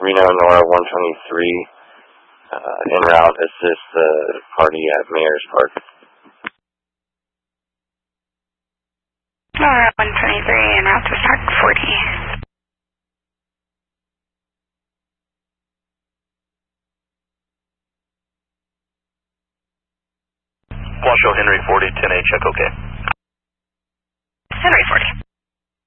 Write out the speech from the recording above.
Reno Nora 123, en route assist the party at Mayor's Park. Nora 123, en route to Park 40. Washoe Henry 40, 10A, check okay.